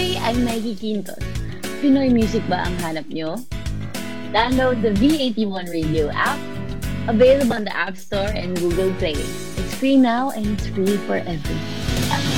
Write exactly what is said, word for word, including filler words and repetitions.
Hey, I'm Maggie Quintos. Pinoy music ba ang hanap nyo? Download the V eighty-one Radio app, available on the App Store and Google Play. It's free now and it's free forever.